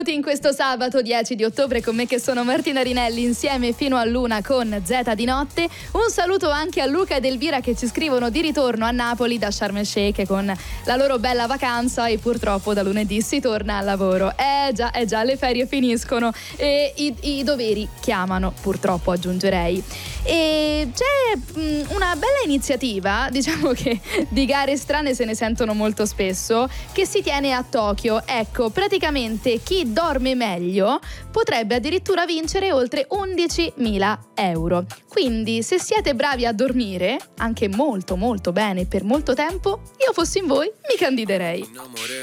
In questo sabato 10 di ottobre con me che sono Martina Rinelli, insieme fino all'una con Z di notte. Un saluto anche a Luca ed Elvira che ci scrivono di ritorno a Napoli da Sharm el Sheikh con la loro bella vacanza e purtroppo da lunedì si torna al lavoro. Già, le ferie finiscono e i doveri chiamano, purtroppo aggiungerei. E c'è una bella iniziativa, diciamo che di gare strane se ne sentono molto spesso, che si tiene a Tokyo. Ecco, praticamente chi dorme meglio potrebbe addirittura vincere oltre 11.000 euro. Quindi se siete bravi a dormire, anche molto molto bene per molto tempo, io fossi in voi mi candiderei.